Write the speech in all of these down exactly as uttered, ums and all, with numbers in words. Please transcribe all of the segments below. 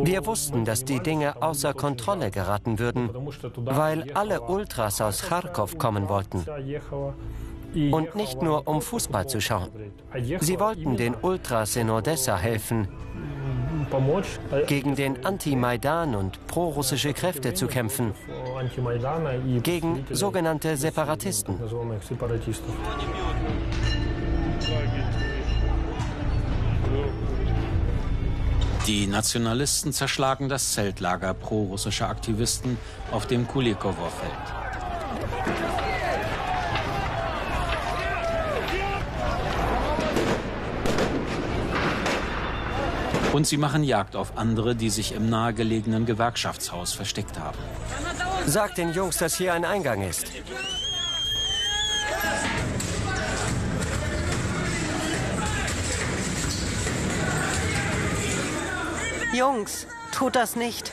Wir wussten, dass die Dinge außer Kontrolle geraten würden, weil alle Ultras aus Charkow kommen wollten. Und nicht nur, um Fußball zu schauen. Sie wollten den Ultras in Odessa helfen, gegen den Anti-Maidan und pro-russische Kräfte zu kämpfen, gegen sogenannte Separatisten. Die Nationalisten zerschlagen das Zeltlager pro-russischer Aktivisten auf dem Kulikowo Feld. Und sie machen Jagd auf andere, die sich im nahegelegenen Gewerkschaftshaus versteckt haben. Sagt den Jungs, dass hier ein Eingang ist. Jungs, tut das nicht.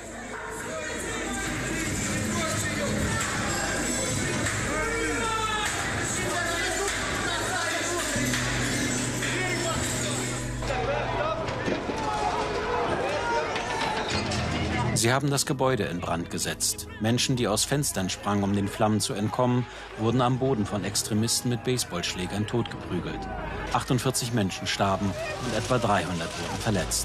Sie haben das Gebäude in Brand gesetzt. Menschen, die aus Fenstern sprangen, um den Flammen zu entkommen, wurden am Boden von Extremisten mit Baseballschlägern totgeprügelt. achtundvierzig Menschen starben und etwa dreihundert wurden verletzt.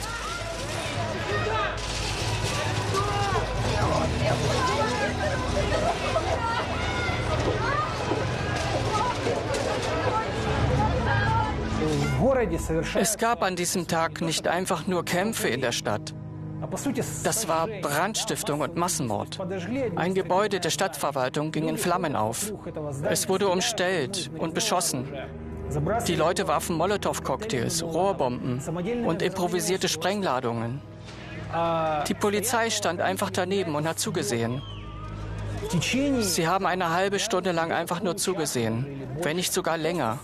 Es gab an diesem Tag nicht einfach nur Kämpfe in der Stadt. Das war Brandstiftung und Massenmord. Ein Gebäude der Stadtverwaltung ging in Flammen auf. Es wurde umstellt und beschossen. Die Leute warfen Molotow-Cocktails, Rohrbomben und improvisierte Sprengladungen. Die Polizei stand einfach daneben und hat zugesehen. Sie haben eine halbe Stunde lang einfach nur zugesehen, wenn nicht sogar länger.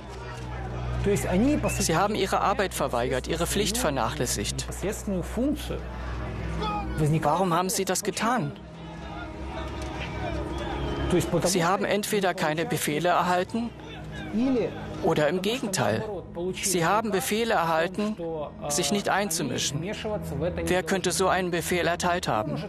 Sie haben ihre Arbeit verweigert, ihre Pflicht vernachlässigt. Warum haben sie das getan? Sie haben entweder keine Befehle erhalten oder im Gegenteil. Sie haben Befehle erhalten, sich nicht einzumischen. Wer könnte so einen Befehl erteilt haben?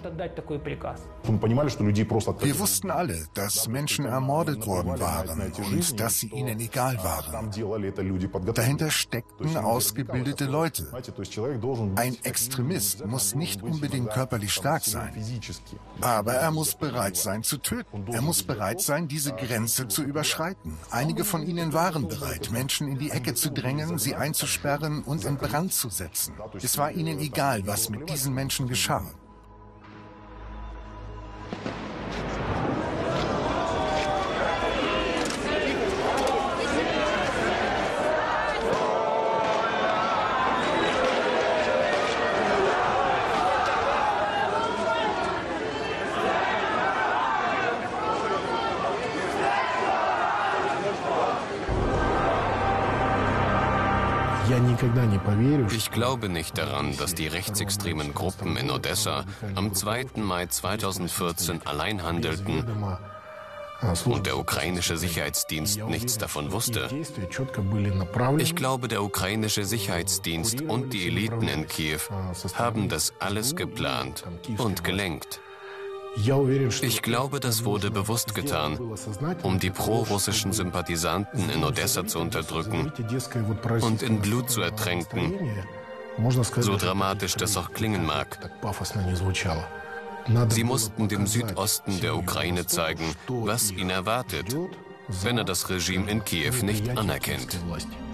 Wir wussten alle, dass Menschen ermordet worden waren und dass sie ihnen egal waren. Dahinter steckten ausgebildete Leute. Ein Extremist muss nicht unbedingt körperlich stark sein, aber er muss bereit sein zu töten. Er muss bereit sein, diese Grenze zu überschreiten. Einige von ihnen waren bereit, Menschen in die Ecke zu drängen, sie einzusperren und in Brand zu setzen. Es war ihnen egal, was mit diesen Menschen geschah. Ich glaube nicht daran, dass die rechtsextremen Gruppen in Odessa am zweiten Mai zweitausendvierzehn allein handelten und der ukrainische Sicherheitsdienst nichts davon wusste. Ich glaube, der ukrainische Sicherheitsdienst und die Eliten in Kiew haben das alles geplant und gelenkt. Ich glaube, das wurde bewusst getan, um die pro-russischen Sympathisanten in Odessa zu unterdrücken und in Blut zu ertränken, so dramatisch das auch klingen mag. Sie mussten dem Südosten der Ukraine zeigen, was ihn erwartet, wenn er das Regime in Kiew nicht anerkennt.